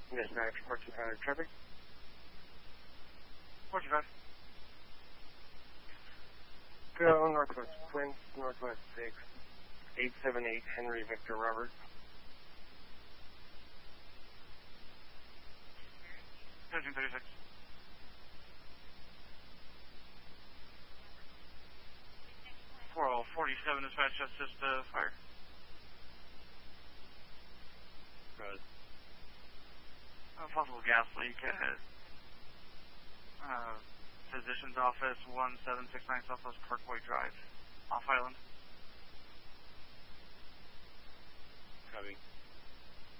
Yes, 9 for traffic. 45. Go Northwest Quince, Northwest 6, 878 Henry Victor Robert. 1336. All 47 dispatch, that's just fire. Good. Possible gas leak at Physician's Office, 1769 Southwest Parkway Drive, off island. Copy.